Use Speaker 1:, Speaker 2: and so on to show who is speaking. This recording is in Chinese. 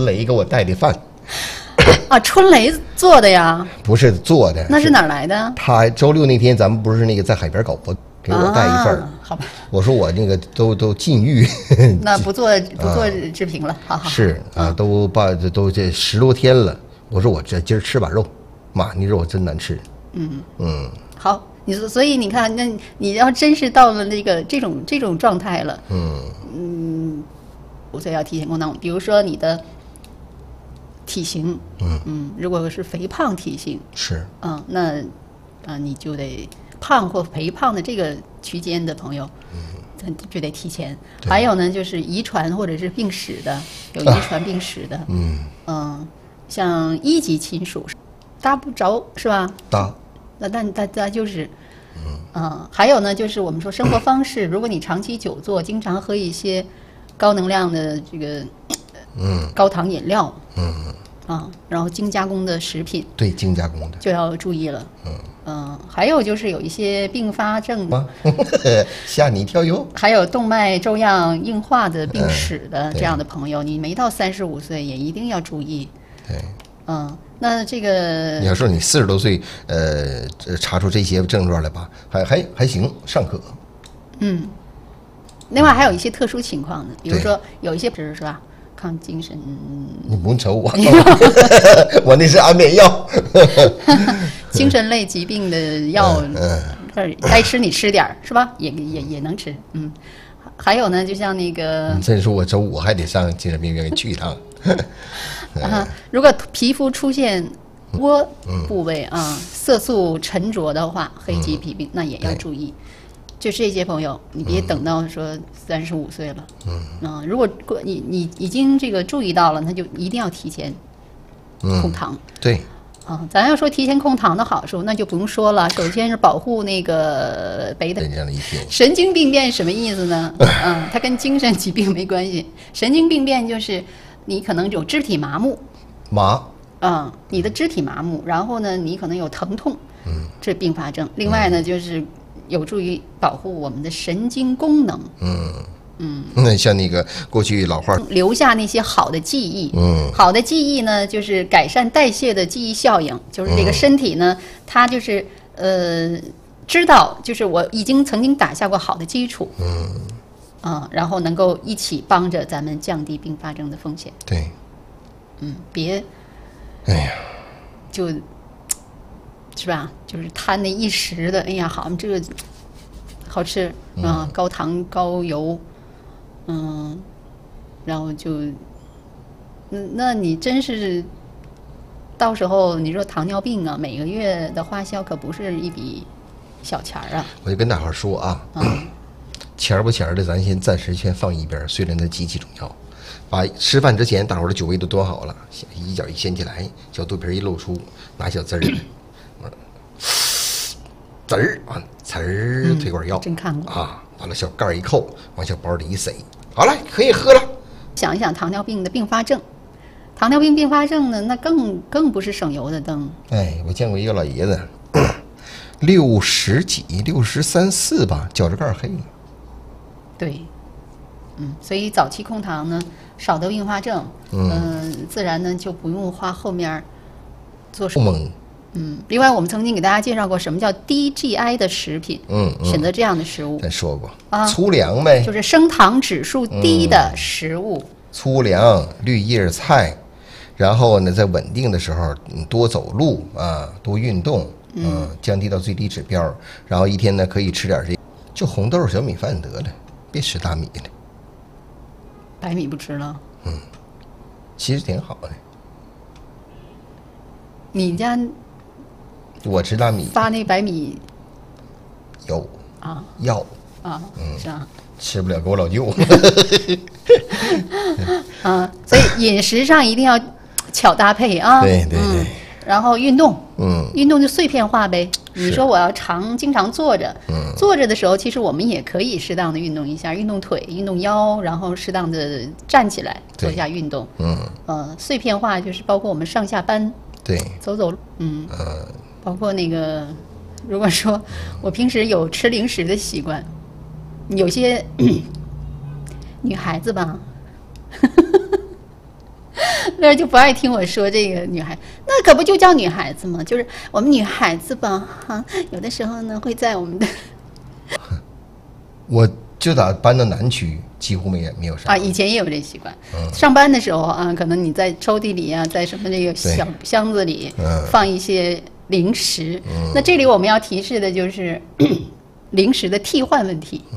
Speaker 1: 雷给我带的饭。
Speaker 2: 啊，春雷做的呀？
Speaker 1: 不是做的，
Speaker 2: 那是哪儿来的？
Speaker 1: 他周六那天咱们不是那个在海边搞活，给我带一份儿。
Speaker 2: 好吧。
Speaker 1: 我说我那个都禁欲。
Speaker 2: 那不做制品了，好好。
Speaker 1: 是啊，都这10多天了。我说我这今儿吃把肉，妈，你肉真难吃。
Speaker 2: 好，所以你看，那你要真是到了这种状态了，5岁要提前空档，比如说你的体型，如果是肥胖体型，
Speaker 1: 是，
Speaker 2: 那你就得胖或肥胖的这个区间的朋友，就得提前。还有呢，就是遗传或者是病史的，有遗传病史的，像1级亲属搭不着是吧？
Speaker 1: 搭。
Speaker 2: 那就是，还有呢，就是我们说生活方式，如果你长期久坐，经常喝一些高能量的这个，高糖饮料，然后精加工的食品，
Speaker 1: 对，精加工的
Speaker 2: 就要注意了。还有就是有一些并发症，
Speaker 1: 吓你一跳哟。
Speaker 2: 还有动脉粥样硬化的病史的这样的朋友，你没到35岁也一定要注意。
Speaker 1: 对，
Speaker 2: 那这个
Speaker 1: 你要说你40多岁，查出这些症状来吧，还行，尚可。
Speaker 2: 另外还有一些特殊情况的，比如说有一些是吧，抗精神。
Speaker 1: 你不用瞅我，我那是安眠药。
Speaker 2: 精神类疾病的药，该吃你吃点儿是吧？也能吃。还有呢，就像那个，
Speaker 1: 你真说我周5还得上精神病院去一趟。
Speaker 2: 如果皮肤出现窝部位色素沉着的话，黑棘皮病，那也要注意。就这些朋友，你别等到说35岁了，如果你已经这个注意到了，那就一定要提前控糖。
Speaker 1: 对。
Speaker 2: 咱要说提前控糖的好处，那就不用说了。首先是保护那个神经病变，什么意思呢？它跟精神疾病没关系。神经病变就是你可能有肢体麻木，你的肢体麻木，然后呢，你可能有疼痛，这并发症。另外呢，就是有助于保护我们的神经功能。
Speaker 1: 那像那个过去老话，
Speaker 2: 留下那些好的记忆。好的记忆呢，就是改善代谢的记忆效应，就是这个身体呢，它就是知道，就是我已经曾经打下过好的基础。然后能够一起帮着咱们降低并发症的风险。
Speaker 1: 对。
Speaker 2: 别，就是吧？就是贪那一时的，哎呀，好，这个好吃高糖高油。然后就，那你真是，到时候你说糖尿病啊，每个月的花销可不是一笔小钱儿啊。
Speaker 1: 我就跟大伙说啊，钱不钱的，咱先放一边，虽然它极其重要。把吃饭之前，大伙的酒杯都端好了，一脚一掀起来，小肚皮一露出，拿小滋儿，滋儿啊，呲儿，推管药，
Speaker 2: 真看过
Speaker 1: 啊。完了，小盖一扣，往小包里一塞，好了，可以喝了。
Speaker 2: 想一想糖尿病的并发症，糖尿病并发症呢，那更不是省油的灯。
Speaker 1: 我见过一个老爷子，60几，63、4吧，脚趾盖黑了。
Speaker 2: 对，所以早期控糖呢，少得并发症，自然呢就不用花后面做手术。另外我们曾经给大家介绍过什么叫低 GI 的食品，选择这样的食物。
Speaker 1: 咱说过粗粮呗，
Speaker 2: 就是升糖指数低的食物，
Speaker 1: 粗粮、绿叶菜，然后呢，在稳定的时候多走路多运动，降低到最低指标，然后一天呢可以吃点就红豆小米饭得了，别吃大米了。
Speaker 2: 白米不吃了？
Speaker 1: 其实挺好的。
Speaker 2: 你家？
Speaker 1: 我吃大米，
Speaker 2: 发那白米
Speaker 1: 有药
Speaker 2: 是啊，
Speaker 1: 吃不了给我老舅。
Speaker 2: 所以饮食上一定要巧搭配啊。
Speaker 1: 对。
Speaker 2: 然后运动，运动就碎片化呗。你说我要经常坐着，坐着的时候，其实我们也可以适当的运动一下，运动腿，运动腰，然后适当的站起来做一下运动。碎片化就是包括我们上下班，
Speaker 1: 对，
Speaker 2: 走路，包括那个，如果说我平时有吃零食的习惯，有些女孩子吧， 乐就不爱听我说这个女孩，那可不就叫女孩子吗？就是我们女孩子吧，有的时候呢会在我们的，
Speaker 1: 我就打搬到南区，几乎没有啥
Speaker 2: 以前也有这习惯。上班的时候啊，可能你在抽屉里啊，在什么这个小箱子里放一些零食。那这里我们要提示的就是零食的替换问题。